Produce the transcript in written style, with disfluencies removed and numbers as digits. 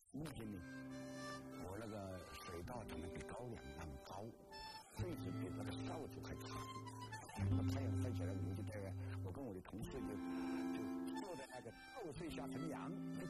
1平米，我那个水道长得比高粱那么高，水质比那个烧就还差。太阳晒起来，我就在我跟我的同事就坐在那个透水下乘凉。